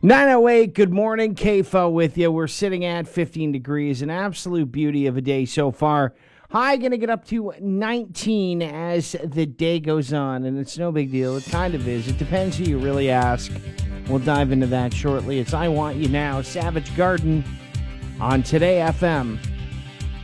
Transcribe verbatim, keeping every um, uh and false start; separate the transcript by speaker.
Speaker 1: nine oh eight, good morning. K F O with you. We're sitting at fifteen degrees, an absolute beauty of a day so far. High going to get up to nineteen as the day goes on, and it's no big deal. It kind of is. It depends who you really ask. We'll dive into that shortly. It's I Want You Now, Savage Garden on Today F M.